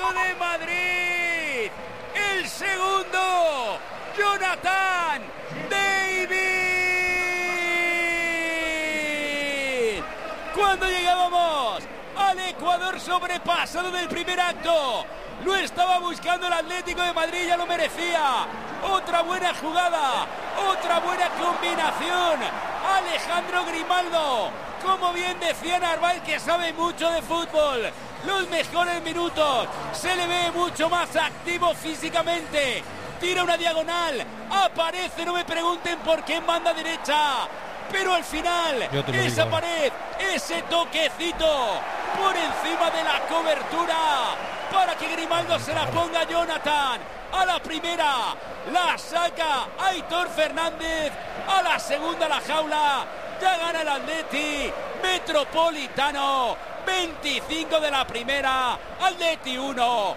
de Madrid. El segundo, Jonathan David. Cuando llegábamos al Ecuador sobrepasado del primer acto, lo estaba buscando el Atlético de Madrid, ya lo merecía. Otra buena jugada, otra buena combinación. Alejandro Grimaldo, como bien decía Narváez, que sabe mucho de fútbol. Los mejores minutos, se le ve mucho más activo físicamente. Tira una diagonal, aparece, no me pregunten por qué en banda derecha. Pero al final, esa pared, ese toquecito por encima de la cobertura para que Grimaldo se la ponga a Jonathan. A la primera la saca Aitor Fernández, a la segunda la jaula. Ya gana el Atleti Metropolitano. 25 de la primera, Atleti 1,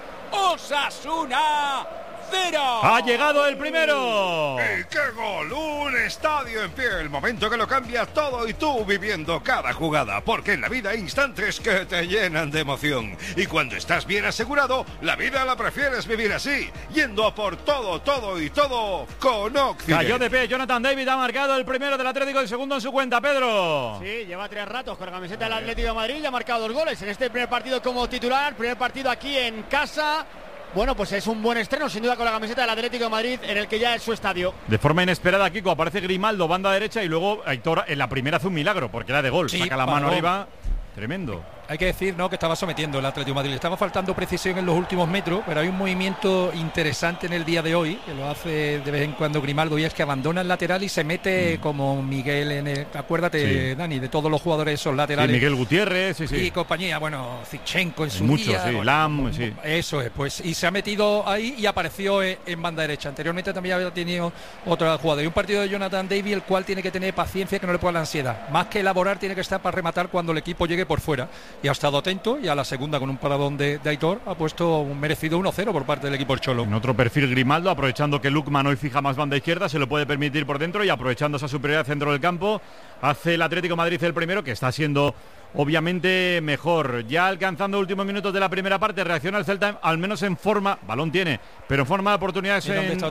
Osasuna 0. Ha llegado el primero. ¡Y qué gol! Un estadio en pie, el momento que lo cambia todo y tú viviendo cada jugada, porque en la vida hay instantes que te llenan de emoción. Y cuando estás bien asegurado, la vida la prefieres vivir así, yendo a por todo, todo y todo con Occident. Cayó de pie, Jonathan David ha marcado el primero del Atlético, el segundo en su cuenta, Pedro. Sí, lleva 3 ratos con la camiseta del Atlético de Madrid y ha marcado 2 goles en este primer partido como titular, primer partido aquí en casa. Bueno, pues es un buen estreno, sin duda, con la camiseta del Atlético de Madrid, en el que ya es su estadio. De forma inesperada, Kiko, aparece Grimaldo, banda derecha, y luego Aitor en la primera hace un milagro, porque era de gol. Sí, saca la mano arriba, tremendo. Hay que decir, ¿no?, que estaba sometiendo el Atlético de Madrid. Le estaba faltando precisión en los últimos metros, pero hay un movimiento interesante en el día de hoy, que lo hace de vez en cuando Grimaldo, y es que abandona el lateral y se mete como Miguel en el... Acuérdate, sí, Dani, de todos los jugadores esos laterales. Sí, Miguel Gutiérrez, sí, sí. Y compañía, bueno, Zichenko en su muchos, día. Sí, bueno, Lam, sí. Eso es, pues, y se ha metido ahí y apareció en banda derecha. Anteriormente también había tenido otro jugador. Y un partido de Jonathan David, el cual tiene que tener paciencia, que no le pueda la ansiedad. Más que elaborar, tiene que estar para rematar cuando el equipo llegue por fuera. Y ha estado atento. Y a la segunda, con un paradón de Aitor, ha puesto un merecido 1-0 por parte del equipo cholo. En otro perfil, Grimaldo, aprovechando que Lukman hoy fija más banda izquierda, se lo puede permitir por dentro, y aprovechando esa superioridad centro del campo, hace el Atlético de Madrid el primero, que está siendo obviamente mejor. Ya alcanzando últimos minutos de la primera parte, reacciona el Celta, al menos en forma, balón tiene, pero en forma de oportunidades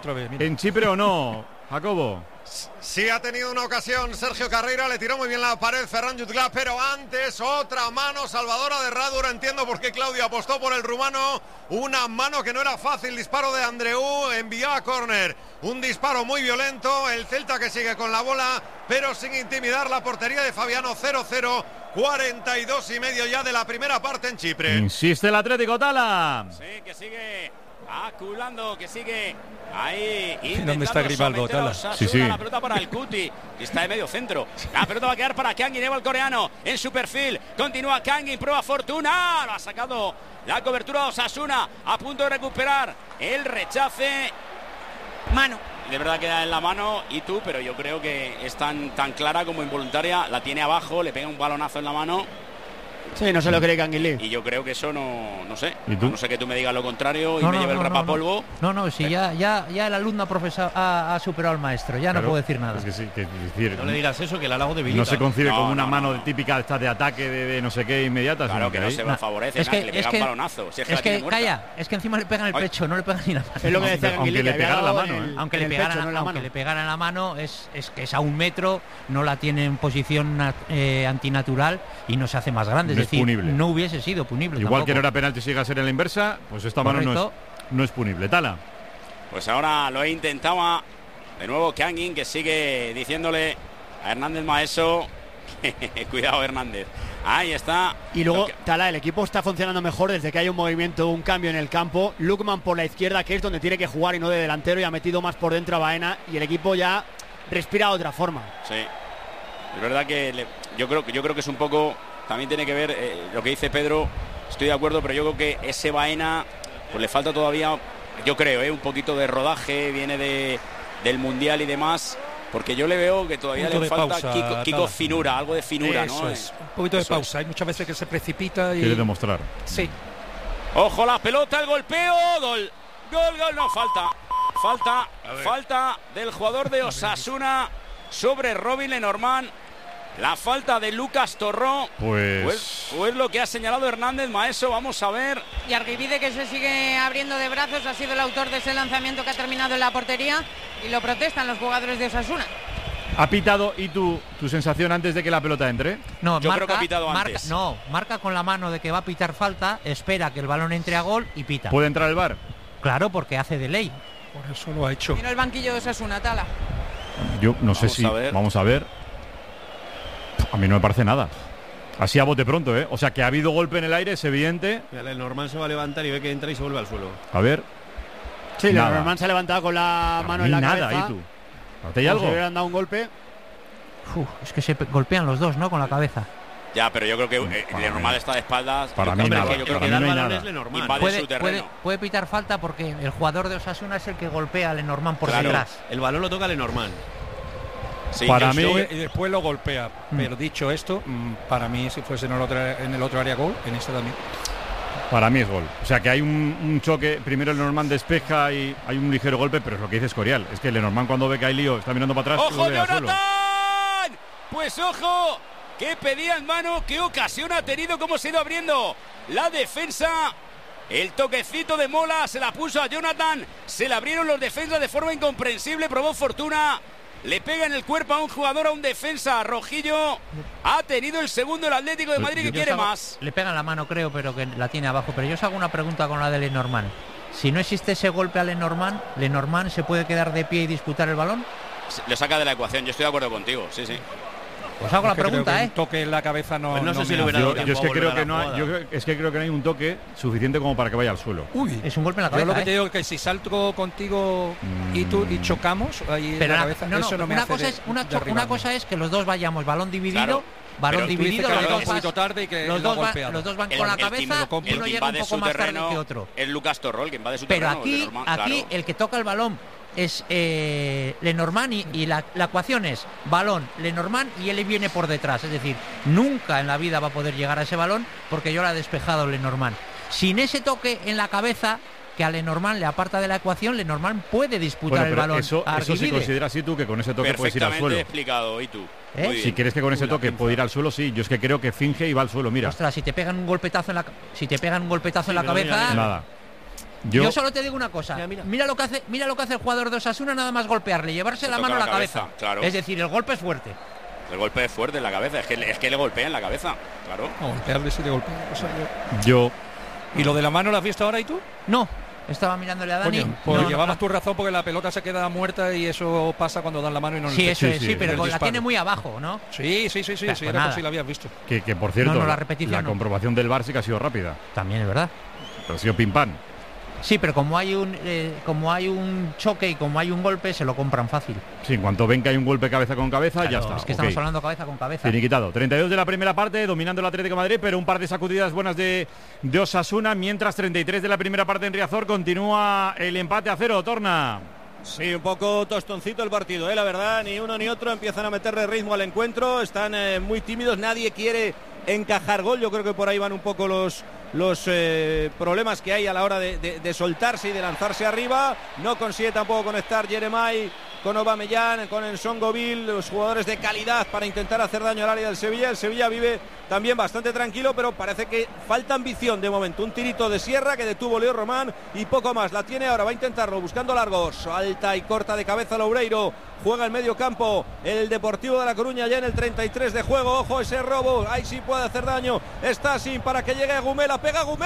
en Chipre, ¿o no, Jacobo? Sí, ha tenido una ocasión Sergio Carreira, le tiró muy bien la pared Ferran Jutgla, pero antes otra mano salvadora de Radu. Entiendo por qué Claudio apostó por el rumano, una mano que no era fácil. Disparo de Andreu, envió a córner, un disparo muy violento. El Celta que sigue con la bola, pero sin intimidar la portería de Fabiano. 0-0, 42 y medio ya de la primera parte en Chipre. Insiste el Atlético, Tala. Sí, que sigue aculando, que sigue ahí. ¿Dónde está Grimaldo, Tala? Sí, sí. La pelota para el Cuti, que está de medio centro. La pelota va a quedar para Kangin, el coreano en su perfil. Continúa Kangin, prueba fortuna. Lo ha sacado la cobertura de Osasuna, a punto de recuperar el rechace. Mano. De verdad queda en la mano y tú, pero yo creo que es tan clara como involuntaria. La tiene abajo, le pega un balonazo en la mano. Sí, no se lo cree Kangin Lee. Y yo creo que eso no sé. ¿Y tú? No sé que tú me digas lo contrario y me lleve el rapapolvo. No, si ya el alumno ha superado al maestro, ya claro, no puedo decir nada. Es que sí, que decir, no le digas eso, que el halago debilita. No se concibe como una mano típica esta de ataque de no sé qué inmediata. Claro, que no se favorece, que le pega un balonazo. Si es que calla, es que encima le pegan el pecho, no le pegan ni la mano. Es lo que decía Kangin Lee, aunque le pegara la mano. Aunque le pegaran la mano, es que es a 1 metro, no la tiene en posición antinatural y no se hace más grande. Es decir, no hubiese sido punible. Igual tampoco. Que no era penalti, si llega a ser en la inversa, pues esta mano no es punible. Tala. Pues ahora lo intentaba de nuevo Kangin, que sigue diciéndole a Hernández Maeso cuidado, Hernández. Ahí está. Y luego, Tala, el equipo está funcionando mejor desde que hay un movimiento, un cambio en el campo. Lukman por la izquierda, que es donde tiene que jugar y no de delantero, y ha metido más por dentro a Baena, y el equipo ya respira de otra forma. Sí. Es verdad que yo creo que es un poco, también tiene que ver lo que dice Pedro. Estoy de acuerdo, pero yo creo que ese Baena pues le falta todavía, yo creo, un poquito de rodaje, viene del Mundial y demás. Porque yo le veo que todavía le falta pausa, Kiko finura, algo de finura, eso, ¿no? Es. Un poquito de pausa. Hay muchas veces que se precipita y... Quiere demostrar. Sí. Ojo la pelota, el golpeo, gol, no, falta del jugador de Osasuna sobre Robin Lenormand. La falta de Lucas Torró. Pues o es lo que ha señalado Hernández Maeso. Vamos a ver. Y Argibide, que se sigue abriendo de brazos, ha sido el autor de ese lanzamiento que ha terminado en la portería y lo protestan los jugadores de Osasuna. ¿Ha pitado y tu sensación antes de que la pelota entre? No, yo creo que ha pitado antes. Marca con la mano de que va a pitar falta, espera que el balón entre a gol y pita. ¿Puede entrar el VAR? Claro, porque hace de ley. Por eso lo ha hecho. Mira el banquillo de Osasuna, Tala. Yo no sé si... Vamos a ver. A mí no me parece nada. Así a bote pronto, ¿eh? O sea, que ha habido golpe en el aire, es evidente. El Norman se va a levantar y ve que entra y se vuelve al suelo. A ver. Sí, el Norman se ha levantado con la mano en la cabeza. Nada, ¿y tú? ¿Te hay algo? Se hubieran dado un golpe. Es que se golpean los dos, ¿no? Con la cabeza. Ya, pero yo creo que Lenormand está de espaldas. Para mí nada. Yo creo que no hay nada. Invade su terreno. Puede pitar falta porque el jugador de Osasuna es el que golpea a Lenormand por detrás. El balón lo toca Lenormand. Sí, para mí y después lo golpea. Pero dicho esto, para mí si fuese en el otro área gol, en este también. Para mí es gol. O sea que hay un choque. Primero el Lenormand despeja y hay un ligero golpe, pero es lo que dice Escorial. Es que el Lenormand cuando ve que hay lío está mirando para atrás. ¡Ojo, Jonathan! Pues ojo, que pedía en mano, qué ocasión ha tenido, cómo se ha ido abriendo la defensa. El toquecito de Mola se la puso a Jonathan. Se la abrieron los defensas de forma incomprensible. Probó fortuna. Le pega en el cuerpo a un jugador, a un defensa. Rojillo ha tenido el segundo el Atlético de Madrid, que quiere más. Le pega en la mano, creo, pero que la tiene abajo. Pero yo os hago una pregunta con la de Lenormand. Si no existe ese golpe a Lenormand ¿se puede quedar de pie y disputar el balón? Lo saca de la ecuación, yo estoy de acuerdo contigo, sí. Os hago la pregunta, un toque en la cabeza no. Pues no sé si lo hubiera dado yo es que creo que no hay un toque suficiente como para que vaya al suelo. Uy, es un golpe en la cabeza. Yo lo que te digo es que si salto contigo y tú y chocamos ahí en la cabeza, eso no me hace. Una cosa es que los dos vayamos balón dividido. Claro. Balón dividido, un poquito tarde y que los dos van con la cabeza y uno llega un poco más tarde que otro. Es Lucas Torrol, que invade su terreno. Pero aquí el que toca el balón es Lenormand y la ecuación es balón, Lenormand y él viene por detrás. Es decir, nunca en la vida va a poder llegar a ese balón porque yo lo ha despejado Lenormand. Sin ese toque en la cabeza que a Lenormand le aparta de la ecuación, Lenormand puede disputar el balón. Eso si consideras así tú que con ese toque puedes ir al suelo. Perfectamente explicado, ¿y tú? Si quieres que con ese toque puede ir al suelo, sí. Yo es que creo que finge y va al suelo, mira. Ostras, si te pegan un golpetazo en la cabeza. Nada. Yo solo te digo una cosa. Mira lo que hace el jugador de Osasuna, nada más golpearle, llevarse la mano a la cabeza. Claro. Es decir, el golpe es fuerte. El golpe es fuerte en la cabeza, es que le golpea en la cabeza, claro. No, golpearle sí le golpea. Yo. ¿Y lo de la mano lo has visto ahora y tú? No. Estaba mirándole a Dani. Pues llevabas tu razón porque la pelota se queda muerta y eso pasa cuando dan la mano y no le eso es, sí, pero la tiene muy abajo, ¿no? Sí, era por si la habías visto. Que por cierto, la comprobación del VAR sí que ha sido rápida. También es verdad. Pero ha sido pim pam. Sí, pero como hay un choque y como hay un golpe, se lo compran fácil. Sí, en cuanto ven que hay un golpe cabeza con cabeza, ya está. Es que estamos hablando cabeza con cabeza. Finiquitado. 32 de la primera parte, dominando el Atlético de Madrid, pero un par de sacudidas buenas de Osasuna, mientras 33 de la primera parte en Riazor continúa el empate a 0. Torna. Sí, un poco tostoncito el partido, la verdad, ni uno ni otro empiezan a meterle ritmo al encuentro, están muy tímidos, nadie quiere encajar gol, yo creo que por ahí van un poco los problemas que hay a la hora de soltarse y de lanzarse arriba. No consigue tampoco conectar Jeremai con Aubameyang, con Nsongoville, los jugadores de calidad para intentar hacer daño al área del Sevilla. El Sevilla vive también bastante tranquilo, pero parece que falta ambición de momento. Un tirito de Sierra que detuvo Leo Román y poco más. La tiene ahora, va a intentarlo, buscando largos. Alta y corta de cabeza Loureiro. Juega el medio campo el Deportivo de La Coruña ya en el 33 de juego. Ojo ese robo, ahí sí puede hacer daño. Está sin para que llegue Agumé, la pega Agumé.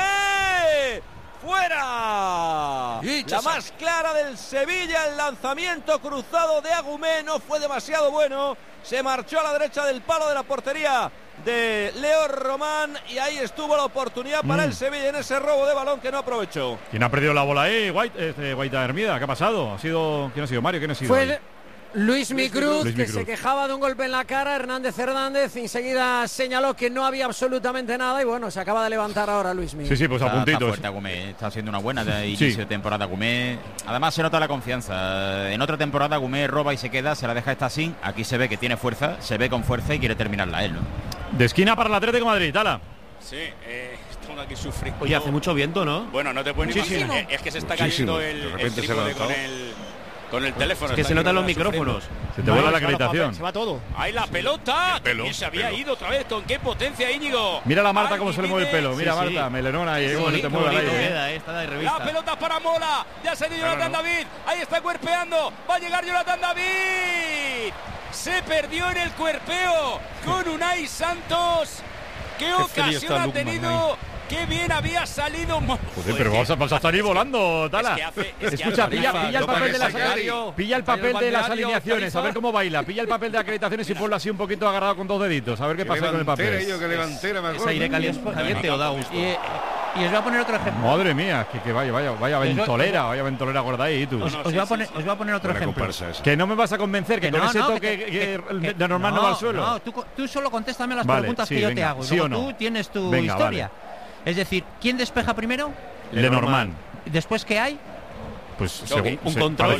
¡Fuera! La más clara del Sevilla, el lanzamiento cruzado de Agumé no fue demasiado bueno. Se marchó a la derecha del palo de la portería de Leo Román y ahí estuvo la oportunidad para el Sevilla en ese robo de balón que no aprovechó. ¿Quién ha perdido la bola ahí? Guaita Hermida, ¿qué ha pasado? ¿Quién ha sido Mario? ¿Quién ha sido? Fue Luis Micruz, que se quejaba de un golpe en la cara. Hernández enseguida señaló que no había absolutamente nada y bueno, se acaba de levantar ahora Luis Micruz. Sí, pues a puntitos. Está fuerte Agumé, está haciendo una buena inicio de temporada Agumé. Además se nota la confianza. En otra temporada Agumé roba y se queda, se la deja esta sin. Aquí se ve que tiene fuerza, se ve con fuerza y quiere terminarla él, ¿no? De esquina para el Atlético de Madrid, Tala. Sí, estamos aquí sufriendo. Oye, hace mucho viento, ¿no? Bueno, no te puedes ni imaginar. Es que se está cayendo el trípode Con el teléfono. Es que se notan los micrófonos. Se te vuela la acreditación. Se va todo. Ahí la pelota. Que se había ido otra vez. ¿Con qué potencia, Íñigo? Mira a Marta cómo se le mueve el pelo. Mira, Marta, melenona ahí. Cómo se te mueve el aire. La pelota para Mola. Ya se dio Jonathan David. Ahí está cuerpeando. Va a llegar Jonathan David. Se perdió en el cuerpeo con Unai Santos. ¿Qué ocasión ha tenido? ¡Qué bien había salido! Joder, pero vas a estar ahí volando, Tala. Escucha, pilla el papel de las alineaciones, a ver cómo baila. Pilla el papel de acreditaciones y ponlo así un poquito agarrado con 2 deditos, a ver qué pasa con el papel. Que levantera, me acuerdo. ¿Es aire caliente o da gusto? Y os voy a poner otro ejemplo. Madre mía, que vaya ventolera gorda ahí, tú. Os voy a poner otro ejemplo. Que no me vas a convencer que con ese toque de normal no va al suelo. No, tú solo contéstame las preguntas que yo te hago. ¿Sí o no? Tú tienes tu historia. Es decir, ¿quién despeja primero? Lenormand. ¿Después qué hay? Pues un control.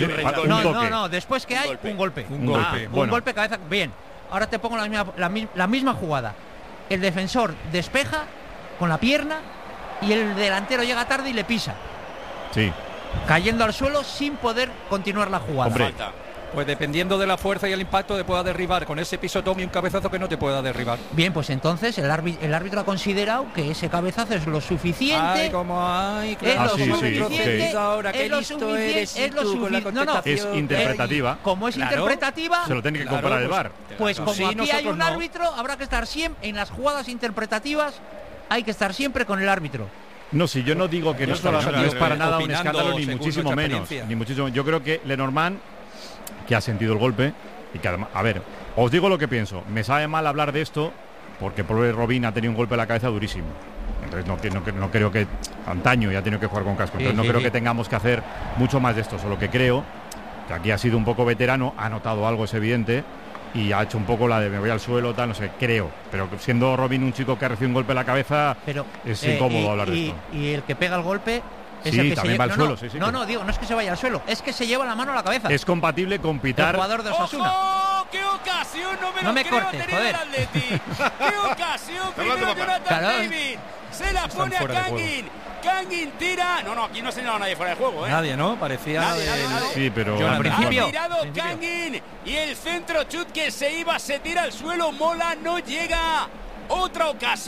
No. Después qué hay? Un golpe. Un golpe. Un golpe cabeza. Bien. Ahora te pongo la misma jugada. El defensor despeja con la pierna y el delantero llega tarde y le pisa. Sí. Cayendo al suelo sin poder continuar la jugada. Hombre. Pues dependiendo de la fuerza y el impacto te pueda derribar con ese pisotón y un cabezazo que no te pueda derribar. Bien, pues entonces el árbitro ha considerado que ese cabezazo es lo suficiente. Ay, como hay, claro. Es lo suficiente. Ahora qué listo eres es lo suficiente. Es interpretativa. Como es interpretativa, se lo tiene que comparar el VAR. Pues como aquí hay un árbitro, habrá que estar siempre en las jugadas interpretativas. Hay que estar siempre con el árbitro. No, si yo no digo que no es para nada un escándalo, ni muchísimo menos. Yo creo que Lenormand, que ha sentido el golpe y que además, a ver, os digo lo que pienso. Me sabe mal hablar de esto porque pobre Robin ha tenido un golpe en la cabeza durísimo. Entonces no creo que antaño ya ha tenido que jugar con casco. Entonces no creo que tengamos que hacer mucho más de esto. Solo que creo que aquí ha sido un poco veterano, ha notado algo, es evidente, y ha hecho un poco la de me voy al suelo, tal, no sé, creo. Pero siendo Robin un chico que ha recibido un golpe en la cabeza, es incómodo hablar de esto. Y el que pega el golpe... también va al suelo. No es que se vaya al suelo, es que se lleva la mano a la cabeza. Es compatible con pitar. El jugador de Osasuna. ¡Oh, qué ocasión! No me cortes, joder. ¡Qué ocasión! Primero Jonathan David. Se la pone a Kangin. Kangin tira. No, aquí no ha señalado nadie fuera de juego, ¿eh? Nadie, ¿no? Parecía. Nadie. Sí, pero al principio. Ha tirado Kangin y el centro chut que se tira al suelo. Mola no llega. Otra ocasión.